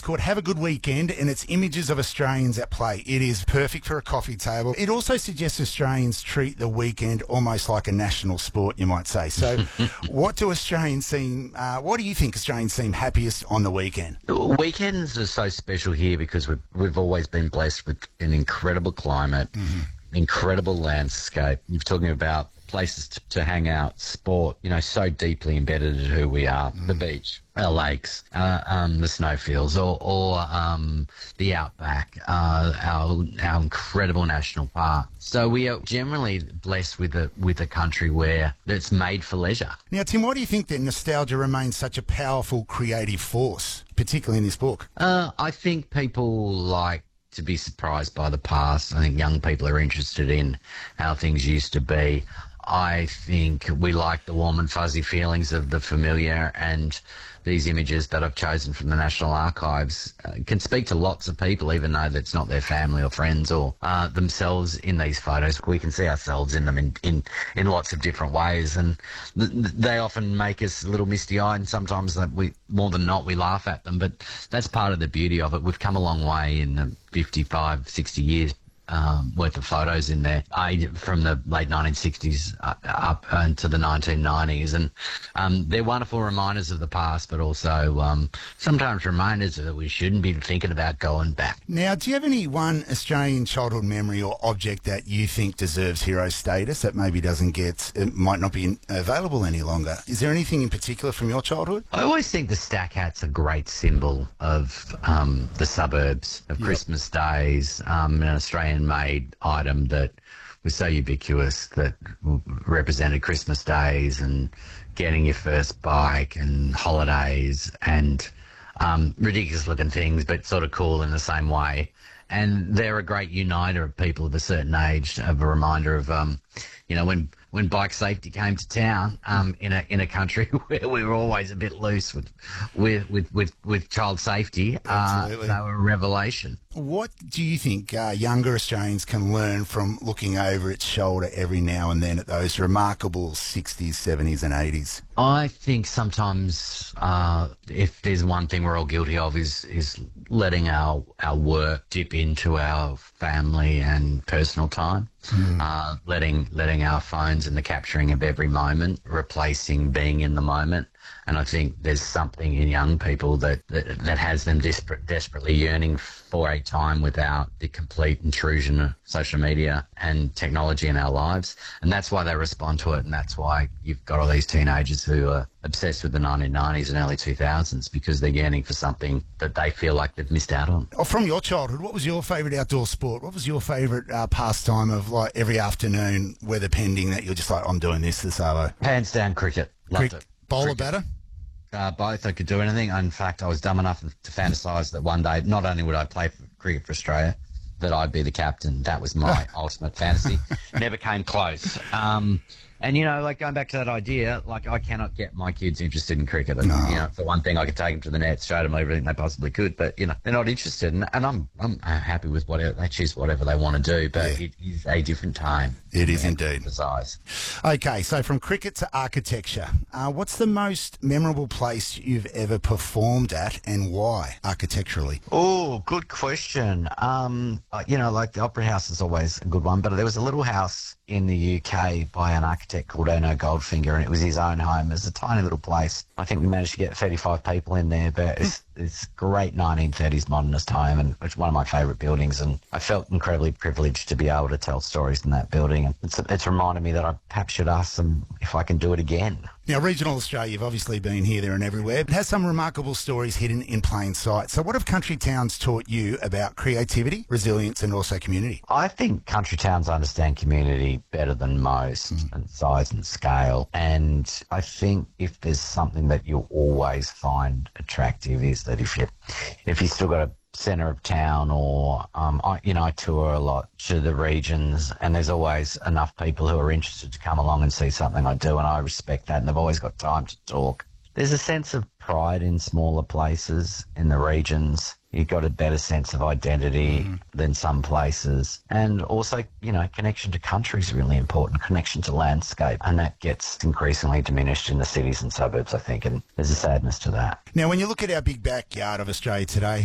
called Have a Good Weekend, and it's images of Australians at play. It is perfect for a coffee table. It also suggests Australians treat the weekend almost like a national sport, you might say. So what do you think Australians seem happiest on the weekend? Weekends are so special here because we've always been blessed with an incredible climate, incredible landscape. You're talking about places to hang out, sport, so deeply embedded in who we are. The beach, our lakes, the snowfields, or the outback, our incredible national park. So we are generally blessed with a country where it's made for leisure. Now, Tim, why do you think that nostalgia remains such a powerful creative force, particularly in this book? I think people like to be surprised by the past. I think young people are interested in how things used to be. I think we like the warm and fuzzy feelings of the familiar, and these images that I've chosen from the National Archives can speak to lots of people, even though that's not their family or friends or themselves in these photos. We can see ourselves in them in lots of different ways, and they often make us a little misty-eyed, and sometimes more than not we laugh at them, but that's part of the beauty of it. We've come a long way in the 55, 60 years worth of photos in there, from the late 1960s up into the 1990s. And they're wonderful reminders of the past, but also sometimes reminders that we shouldn't be thinking about going back. Now, do you have any one Australian childhood memory or object that you think deserves hero status that maybe it might not be available any longer? Is there anything in particular from your childhood? I always think the stack hat's a great symbol of the suburbs, of Christmas days, an Australian-made item that was so ubiquitous, that represented Christmas days and getting your first bike and holidays and ridiculous-looking things, but sort of cool in the same way. And they're a great uniter of people of a certain age, of a reminder of, when bike safety came to town in a country where we were always a bit loose with child safety. Absolutely. They were a revelation. What do you think younger Australians can learn from looking over its shoulder every now and then at those remarkable 60s, 70s and 80s? I think sometimes if there's one thing we're all guilty of is letting our work dip into our family and personal time. Letting our phones and the capturing of every moment replacing being in the moment. And I think there's something in young people that has them desperately yearning for a time without the complete intrusion of social media and technology in our lives. And that's why they respond to it. And that's why you've got all these teenagers who are obsessed with the 1990s and early 2000s, because they're yearning for something that they feel like they've missed out on. Oh, from your childhood, what was your favourite outdoor sport? What was your favourite pastime of like every afternoon, weather pending, that you're just like, I'm doing this Arvo? Hands down, cricket. Loved it. Bowler, batter? Both. I could do anything. In fact, I was dumb enough to fantasise that one day, not only would I play for cricket for Australia, that I'd be the captain. That was my ultimate fantasy. Never came close. And, going back to that idea, I cannot get my kids interested in cricket. No. For one thing, I could take them to the net, show them everything they possibly could, but, they're not interested. And I'm happy with whatever they choose, whatever they want to do, but It is a different time. It is indeed. Size. Okay, so from cricket to architecture, what's the most memorable place you've ever performed at, and why, architecturally? Oh, good question. The Opera House is always a good one, but there was a little house in the UK by an architect called Erno Goldfinger, and it was his own home. It was a tiny little place. I think we managed to get 35 people in there, but it's great 1930s modernist home, and it's one of my favourite buildings, and I felt incredibly privileged to be able to tell stories in that building, and it's reminded me that I perhaps should ask them if I can do it again. Now, regional Australia, you've obviously been here, there and everywhere. It has some remarkable stories hidden in plain sight. So what have country towns taught you about creativity, resilience and also community? I think country towns understand community better than most, and size and scale. And I think if there's something that you'll always find attractive is that if you still got a centre of town, or I tour a lot to the regions, and there's always enough people who are interested to come along and see something I do, and I respect that, and they've always got time to talk. There's a sense of pride in smaller places in the regions. You've got a better sense of identity than some places. And also, connection to country is really important, connection to landscape. And that gets increasingly diminished in the cities and suburbs, I think, and there's a sadness to that. Now, when you look at our big backyard of Australia today,